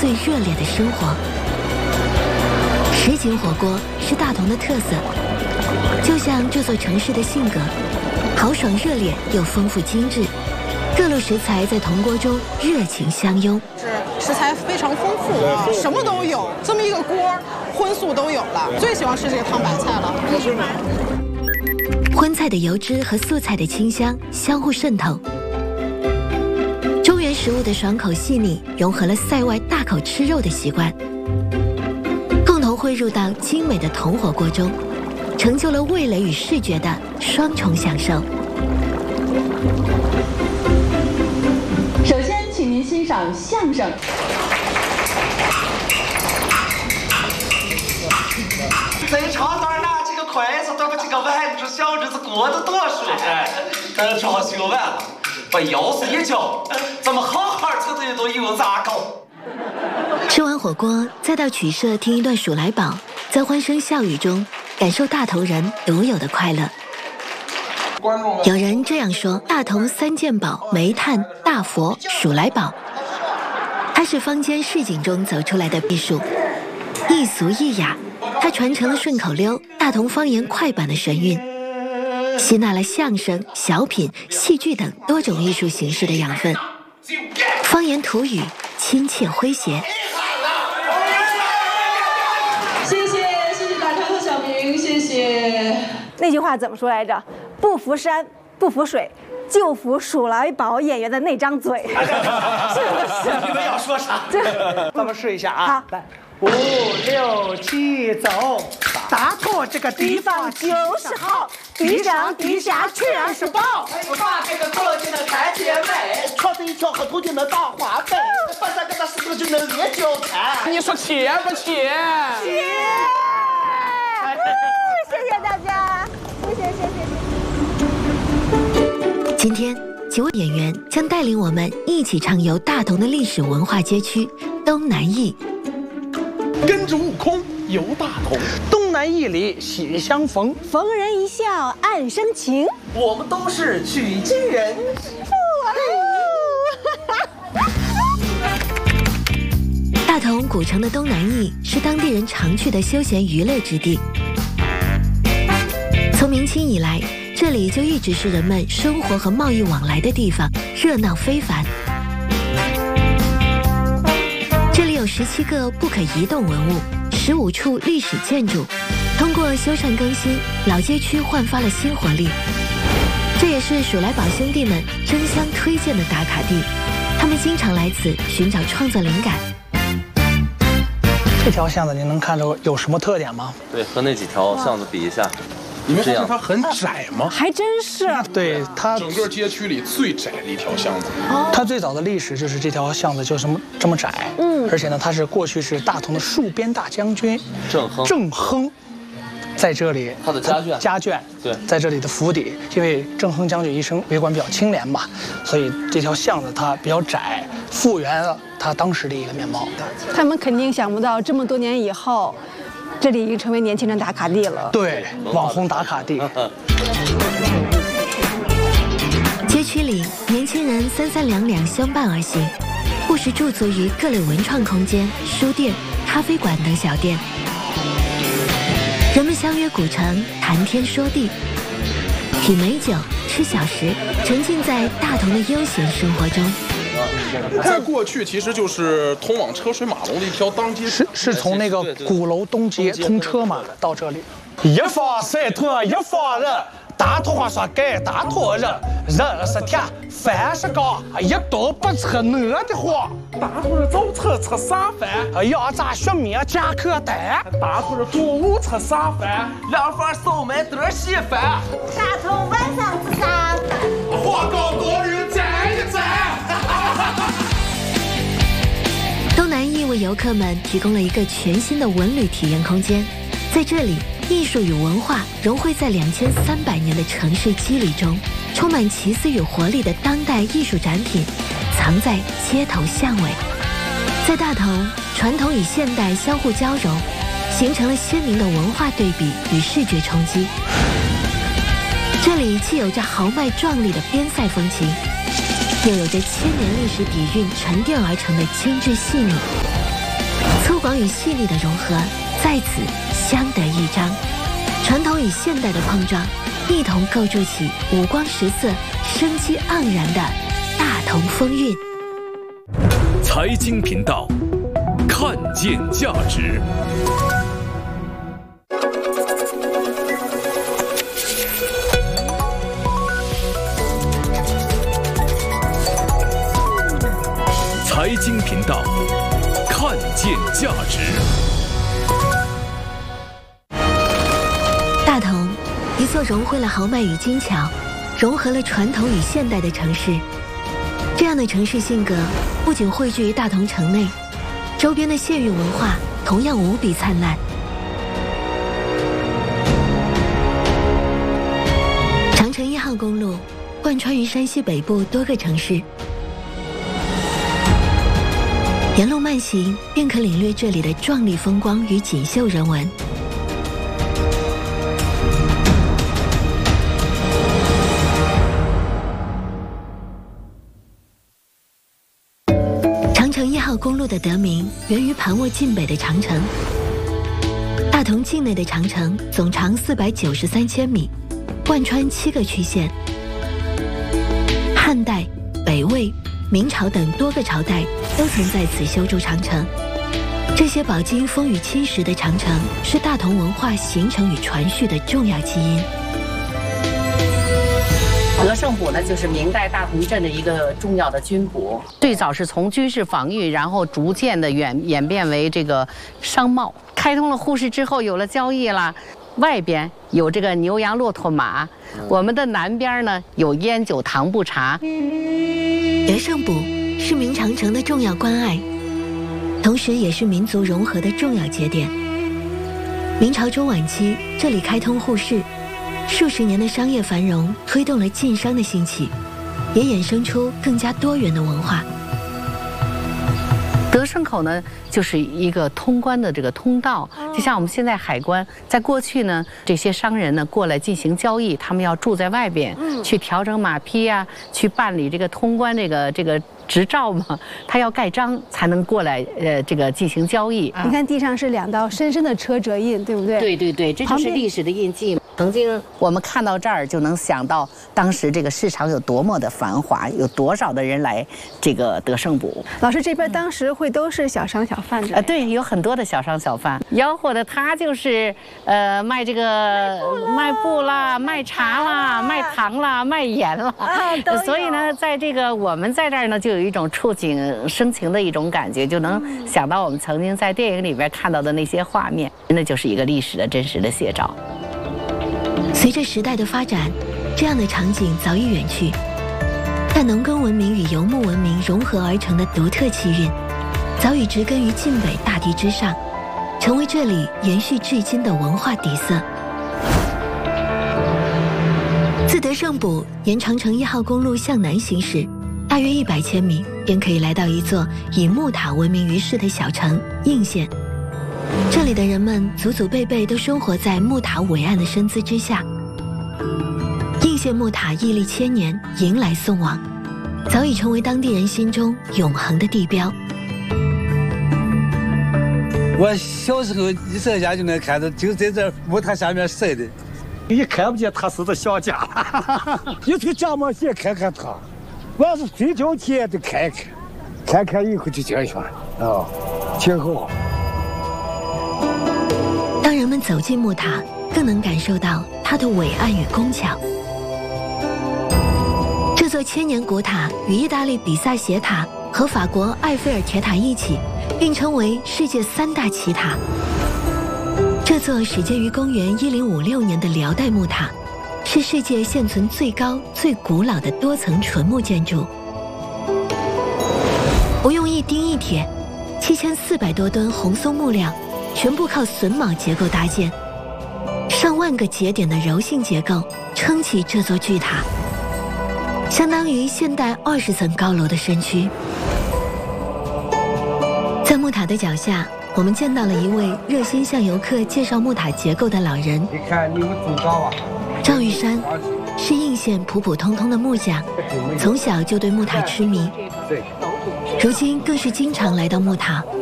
最热烈的生活。什锦火锅是大同的特色，就像这座城市的性格，豪爽热烈又丰富精致，各路食材在铜锅中热情相拥。 食材非常丰富啊，什么都有，这么一个锅，荤素都有了。最喜欢吃这个汤白菜了。 荤菜的油脂和素菜的清香相互渗透，中原食物的爽口细腻融合了塞外大口吃肉的习惯，共同汇入到精美的铜火锅中，成就了味蕾与视觉的双重享受。 首先，请您欣赏相声。 在床上拿起个筷子，端不起个碗，你说小日子过得多顺哎！装修完了，把腰子一翘，咱们好好吃这一顿油炸狗。 吃完火锅，再到曲社听一段数来宝，在欢声笑语中感受大同人独有的快乐。有人这样说：大同三件宝，煤炭、大佛、数来宝。它是坊间市井中走出来的秘术，一俗一雅，它传承了顺口溜、大同方言快板的神韵，吸纳了相声、小品、戏剧等多种艺术形式的养分，方言土语亲切诙谐。 谢谢大头小明，谢谢。 那句话怎么说来着？不服山，不服水，就服数来宝演员的那张嘴。是不是？ 你们要说啥？咱们试一下啊！ 好， 来，5、6、7，走！大同这个地方就是好，地上地下全是宝。 不把这个国际的看见美，瞧这一瞧和土地的大花背，把这个石头就能裂脚菜。你说切不切？ 切！谢谢大家，谢谢。 今天，几位演员将带领我们一起畅游大同的历史文化街区东南弋。 跟着悟空游大同，东南弋里喜相逢， 逢人一笑暗生情。 我们都是取经人。 大同古城的东南弋是当地人常去的休闲娱乐之地。从明清以来，这里就一直是人们生活和贸易往来的地方，热闹非凡。这里有17个不可移动文物，15处历史建筑，通过修缮更新，老街区焕发了新活力。这也是数来宝兄弟们争相推荐的打卡地，他们经常来此寻找创作灵感。 这条巷子您能看出有什么特点吗？ 对，和那几条巷子比一下。 你们发现它很窄吗？ 还真是。 对，它整个街区里最窄的一条巷子。 它最早的历史就是这条巷子就这么窄。而且呢，它是过去是大同的戍边大将军郑亨，在这里他的家眷对， 在这里的府邸。因为郑亨将军一生为官比较清廉嘛，所以这条巷子它比较窄，复原了它当时的一个面貌。 他们肯定想不到，这么多年以后，这里已经成为年轻人打卡地了。 对，网红打卡地。 街区里，年轻人三三两两相伴而行，不时驻足于各类文创空间、书店、咖啡馆等小店。人们相约古城，谈天说地，品美酒，吃小食，沉浸在大同的悠闲生活中。 在过去，其实就是通往车水马龙的一条当街， 是从那个鼓楼东街通车嘛到这里。一方水土一方人，大同话说给大同人，人是铁，饭是钢，一顿不吃饿得慌。 大同人早餐吃啥饭？ 羊杂血面夹克蛋。 大同人中午吃啥饭？ 两份烧麦炖稀饭。 大同晚上吃啥饭？ 花岗多人赞一赞。 东南弋为游客们提供了一个全新的文旅体验空间，在这里，艺术与文化融汇在2300年的城市肌理中，充满奇思与活力的当代艺术展品藏在街头巷尾。在大同，传统与现代相互交融，形成了鲜明的文化对比与视觉冲击。这里既有着豪迈壮丽的边塞风情，又有着千年历史底蕴沉淀而成的精致细腻。 粗犷与细腻的融合在此相得益彰，传统与现代的碰撞，一同构筑起五光十色、生机盎然的大同风韵。 财经频道，看见价值。财经频道，看见价值。 大同，一座融汇了豪迈与精巧，融合了传统与现代的城市。这样的城市性格不仅汇聚于大同城内，周边的县域文化同样无比灿烂。长城1号公路贯穿于山西北部多个城市，沿路慢行便可领略这里的壮丽风光与锦绣人文。长城1号公路的得名源于盘卧晋北的长城。大同境内的长城总长493千米，贯穿7个区县。汉代、北魏、明朝等多个朝代都曾在此修筑长城。这些饱经风雨侵蚀的长城，是大同文化形成与传续的重要基因。 德胜堡呢，就是明代大同镇的一个重要的军堡，最早是从军事防御，然后逐渐的演变为这个商贸。开通了沪市之后，有了交易了，外边有这个牛羊骆驼马，我们的南边呢有烟酒糖布茶。 德胜堡是明长城的重要关隘，同时也是民族融合的重要节点。明朝中晚期，这里开通沪市，数十年的商业繁荣推动了晋商的兴起，也衍生出更加多元的文化。 德胜口呢，就是一个通关的这个通道，就像我们现在海关，在过去呢，这些商人呢过来进行交易，他们要住在外边，去调整马匹啊，去办理这个通关这个执照嘛，他要盖章才能过来这个进行交易。 你看地上是2道深深的车辙印，对不对？ 对对对，这就是历史的印记。曾经我们看到这儿，就能想到当时这个市场有多么的繁华，有多少的人来这个德胜堡。 老师这边当时会都是小商小贩的， 对，有很多的小商小贩。吆喝的他就是卖这个卖布啦、卖茶啦、卖糖啦、卖盐啦。所以呢，在这个我们在这儿呢，就有一种触景生情的一种感觉，就能想到我们曾经在电影里边看到的那些画面，真的就是一个历史的真实的写照。 随着时代的发展，这样的场景早已远去，但农耕文明与游牧文明融合而成的独特气韵，早已植根于晋北大地之上，成为这里延续至今的文化底色。自德胜堡沿长城1号公路向南行驶，大约100千米，便可以来到一座以木塔闻名于世的小城应县。这里的人们祖祖辈辈都生活在木塔伟岸的身姿之下。应县木塔屹立千年，迎来送往，早已成为当地人心中永恒的地标。 我小时候一射下就能看到，就在这木塔下面晒的， 你看不见他是个小家， 有去加毛线看看他，我要是睡觉前就看看，看看以后就这样啊，挺好。 当人们走进木塔，更能感受到它的伟岸与工巧。这座千年古塔与意大利比萨斜塔和法国埃菲尔铁塔一起，并称为世界3大奇塔。这座始建于公元1056年的辽代木塔，是世界现存最高、最古老的多层纯木建筑。不用一钉一铁，7400多吨红松木料，全部靠榫卯结构搭建，上万个节点的柔性结构撑起这座巨塔，相当于现代20层高楼的身躯。在木塔的脚下，我们见到了一位热心向游客介绍木塔结构的老人。 你看你们多高啊？ 赵玉山是应县普普通通的木匠，从小就对木塔痴迷，如今更是经常来到木塔